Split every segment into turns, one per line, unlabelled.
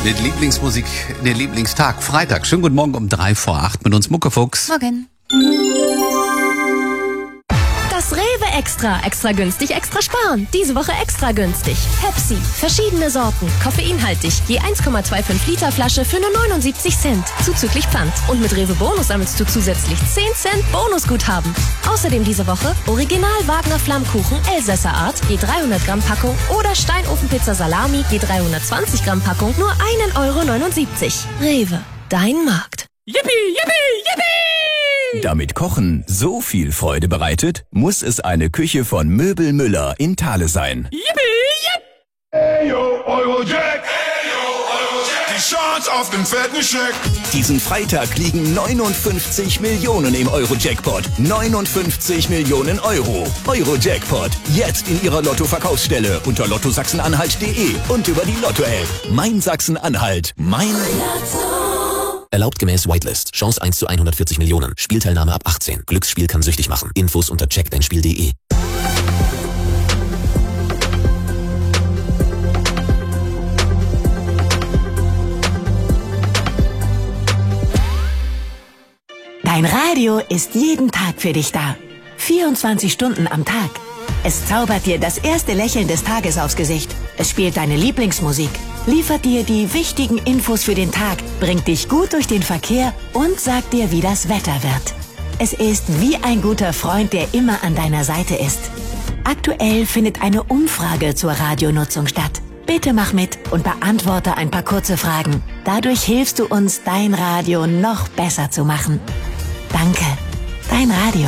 Den Lieblingsmusik, den Lieblingstag, Freitag. Schönen guten Morgen um 7:55 mit uns Muckefuchs.
Morgen. Das Rewe Extra günstig, extra sparen. Diese Woche extra günstig. Pepsi, verschiedene Sorten, koffeinhaltig, je 1,25 Liter Flasche für nur 79 Cent, zuzüglich Pfand. Und mit Rewe Bonus sammelst du zusätzlich 10 Cent Bonusguthaben. Außerdem diese Woche Original Wagner Flammkuchen Elsässer Art, je 300 Gramm Packung oder Steinofenpizza Salami, je 320 Gramm Packung, nur 1,79 €. Rewe, dein Markt.
Yippie, yippie, yippie!
Damit Kochen so viel Freude bereitet, muss es eine Küche von Möbel Müller in Thale sein.
Yippie, yipp!
Hey yo, Eurojack! Hey yo, Eurojack! Die Chance auf den fetten Scheck!
Diesen Freitag liegen 59 Millionen im Euro-Jackpot. 59 Millionen Euro. Euro-Jackpot. Jetzt in Ihrer Lotto-Verkaufsstelle unter lottosachsen-anhalt.de und über die Lotto-App. Mein Sachsen-Anhalt. Mein Lotto.
Erlaubt gemäß Whitelist. Chance 1 zu 140 Millionen. Spielteilnahme ab 18. Glücksspiel kann süchtig machen. Infos unter checkdeinspiel.de.
Dein Radio ist jeden Tag für dich da. 24 Stunden am Tag. Es zaubert dir das erste Lächeln des Tages aufs Gesicht. Es spielt deine Lieblingsmusik, liefert dir die wichtigen Infos für den Tag, bringt dich gut durch den Verkehr und sagt dir, wie das Wetter wird. Es ist wie ein guter Freund, der immer an deiner Seite ist. Aktuell findet eine Umfrage zur Radionutzung statt. Bitte mach mit und beantworte ein paar kurze Fragen. Dadurch hilfst du uns, dein Radio noch besser zu machen. Danke. Dein Radio.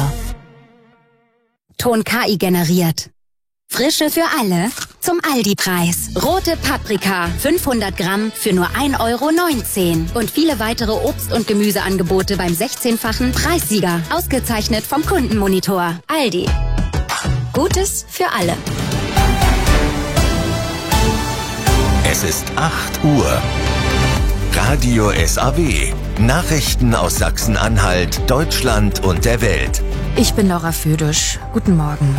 Ton KI generiert. Frische für alle zum Aldi-Preis. Rote Paprika, 500 Gramm für nur 1,19 €. Und viele weitere Obst- und Gemüseangebote beim 16-fachen Preissieger. Ausgezeichnet vom Kundenmonitor. Aldi. Gutes für alle.
Es ist 8 Uhr. Radio SAW. Nachrichten aus Sachsen-Anhalt, Deutschland und der Welt.
Ich bin Laura Födisch. Guten Morgen.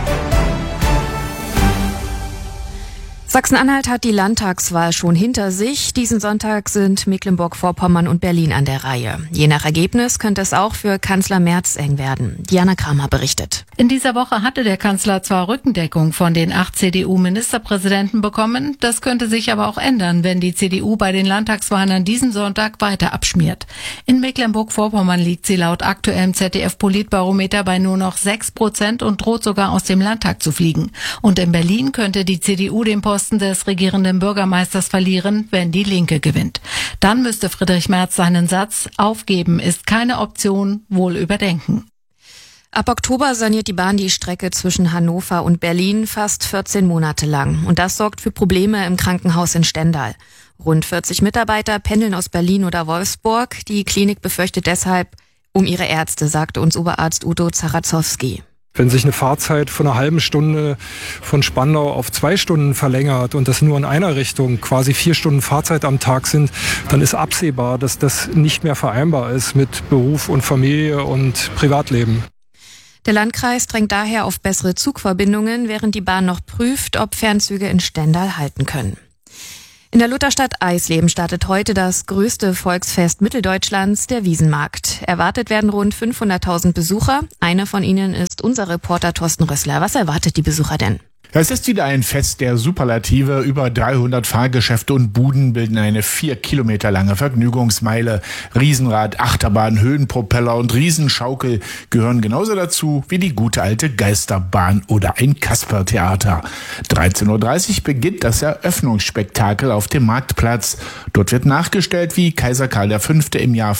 Sachsen-Anhalt hat die Landtagswahl schon hinter sich. Diesen Sonntag sind Mecklenburg-Vorpommern und Berlin an der Reihe. Je nach Ergebnis könnte es auch für Kanzler Merz eng werden. Diana Kramer berichtet.
In dieser Woche hatte der Kanzler zwar Rückendeckung von den 8 CDU-Ministerpräsidenten bekommen, das könnte sich aber auch ändern, wenn die CDU bei den Landtagswahlen an diesem Sonntag weiter abschmiert. In Mecklenburg-Vorpommern liegt sie laut aktuellem ZDF-Politbarometer bei nur noch 6% und droht sogar aus dem Landtag zu fliegen. Und in Berlin könnte die CDU den Posten des regierenden Bürgermeisters verlieren, wenn die Linke gewinnt. Dann müsste Friedrich Merz seinen Satz "Aufgeben ist keine Option" wohl überdenken.
Ab Oktober saniert die Bahn die Strecke zwischen Hannover und Berlin fast 14 Monate lang. Und das sorgt für Probleme im Krankenhaus in Stendal. Rund 40 Mitarbeiter pendeln aus Berlin oder Wolfsburg. Die Klinik befürchtet deshalb um ihre Ärzte, sagte uns Oberarzt Udo Zarazowski.
Wenn sich eine Fahrzeit von einer halben Stunde von Spandau auf 2 Stunden verlängert und das nur in einer Richtung, quasi 4 Stunden Fahrzeit am Tag sind, dann ist absehbar, dass das nicht mehr vereinbar ist mit Beruf und Familie und Privatleben.
Der Landkreis drängt daher auf bessere Zugverbindungen, während die Bahn noch prüft, ob Fernzüge in Stendal halten können. In der Lutherstadt Eisleben startet heute das größte Volksfest Mitteldeutschlands, der Wiesenmarkt. Erwartet werden rund 500.000 Besucher. Einer von ihnen ist unser Reporter Thorsten Rössler. Was erwartet die Besucher denn?
Es ist wieder ein Fest der Superlative. Über 300 Fahrgeschäfte und Buden bilden eine 4 Kilometer lange Vergnügungsmeile. Riesenrad, Achterbahn, Höhenpropeller und Riesenschaukel gehören genauso dazu wie die gute alte Geisterbahn oder ein Kaspertheater. 13:30 Uhr beginnt das Eröffnungsspektakel auf dem Marktplatz. Dort wird nachgestellt, wie Kaiser Karl V. im Jahr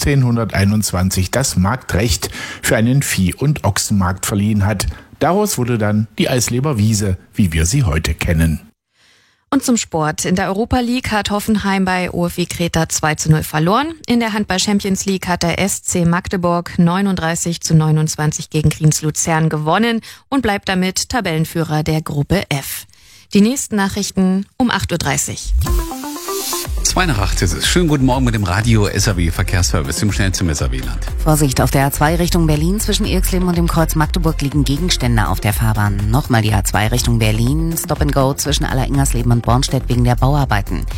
1521 das Marktrecht für einen Vieh- und Ochsenmarkt verliehen hat. Daraus wurde dann die Eisleber Wiese, wie wir sie heute kennen.
Und zum Sport. In der Europa League hat Hoffenheim bei OFW Kreta 2:0 verloren. In der Handball Champions League hat der SC Magdeburg 39:29 gegen Kriens Luzern gewonnen und bleibt damit Tabellenführer der Gruppe F. Die nächsten Nachrichten um 8:30 Uhr.
7:02 ist es. Schönen guten Morgen mit dem Radio SAW Verkehrsservice im Schnellzimmer SAW-Land.
Vorsicht, auf der A2 Richtung Berlin zwischen Irxleben und dem Kreuz Magdeburg liegen Gegenstände auf der Fahrbahn. Nochmal die A2 Richtung Berlin, Stop and Go zwischen Alleringers und Bornstedt wegen der Bauarbeiten.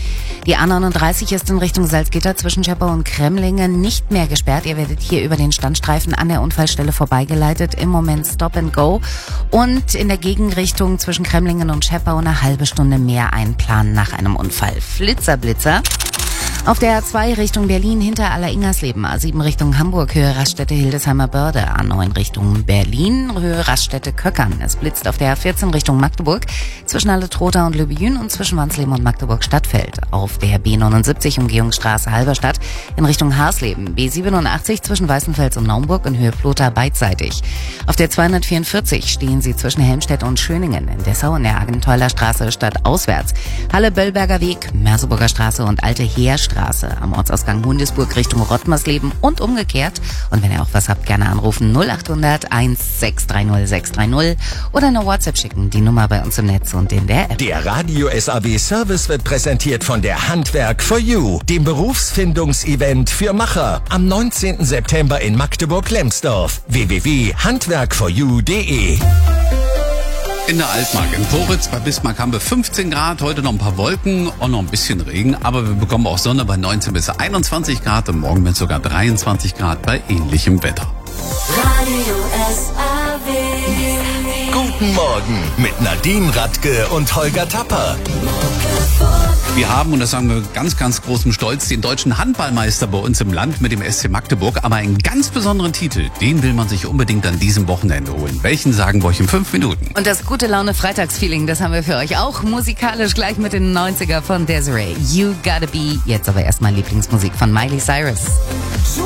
Die A39 ist in Richtung Salzgitter zwischen Schepper und Kremlingen nicht mehr gesperrt. Ihr werdet hier über den Standstreifen an der Unfallstelle vorbeigeleitet. Im Moment Stop and Go. Und in der Gegenrichtung zwischen Kremlingen und Schepper eine halbe Stunde mehr einplanen nach einem Unfall. Flitzer. Auf der A2 Richtung Berlin hinter Aller-Ingersleben, A7 Richtung Hamburg, Höhe Raststätte Hildesheimer Börde, A9 Richtung Berlin, Höhe Raststätte Köckern. Es blitzt auf der A14 Richtung Magdeburg, zwischen Halle-Trotha und Lübejün und zwischen Wansleben und Magdeburg-Stadtfeld. Auf der B79 Umgehungsstraße Halberstadt in Richtung Harsleben, B87 zwischen Weißenfels und Naumburg in Höhe Plotha beidseitig. Auf der 244 stehen Sie zwischen Helmstedt und Schöningen, in Dessau in der Agenteuler Straße stadtauswärts, Halle-Böllberger Weg, Merseburger Straße und Alte Heerstraße. Am Ortsausgang Hundesburg Richtung Rottmersleben und umgekehrt. Und wenn ihr auch was habt, gerne anrufen 0800 1630 630 oder eine WhatsApp schicken. Die Nummer bei uns im Netz und in der App.
Der Radio SAW Service wird präsentiert von der Handwerk for You, dem Berufsfindungsevent für Macher. Am 19. September in Magdeburg-Lemsdorf. www.handwerkforyou.de.
In der Altmark in Poritz bei Bismarck haben wir 15 Grad, heute noch ein paar Wolken und noch ein bisschen Regen, aber wir bekommen auch Sonne bei 19 bis 21 Grad und morgen wird sogar 23 Grad bei ähnlichem Wetter.
Radio SAW.
Guten Morgen mit Nadine Radke und Holger Tapper.
Wir haben, und das sagen wir mit ganz, ganz großem Stolz, den deutschen Handballmeister bei uns im Land mit dem SC Magdeburg. Aber einen ganz besonderen Titel, den will man sich unbedingt an diesem Wochenende holen. Welchen sagen wir euch in 5 Minuten?
Und das gute Laune Freitagsfeeling, das haben wir für euch auch musikalisch gleich mit den 90er von Desiree. You Gotta Be. Jetzt aber erstmal Lieblingsmusik von Miley Cyrus.